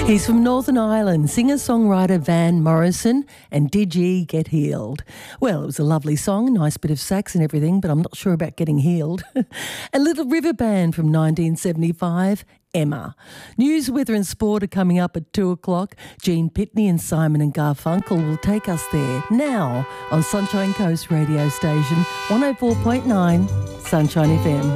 He's from Northern Ireland, singer-songwriter Van Morrison, and Did Ye Get Healed? Well, it was a lovely song, nice bit of sax and everything, but I'm not sure about getting healed. A Little River Band from 1975, Emma. News, weather and sport are coming up at 2 o'clock. Gene Pitney and Simon and Garfunkel will take us there now on Sunshine Coast radio station 104.9 Sunshine FM.